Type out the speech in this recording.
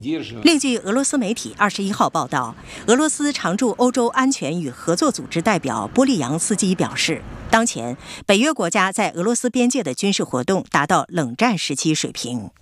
另据俄罗斯媒体21号报道，俄罗斯常驻欧洲安全与合作组织代表波利扬斯基表示，当前北约国家在俄罗斯边界的军事活动达到冷战时期水平。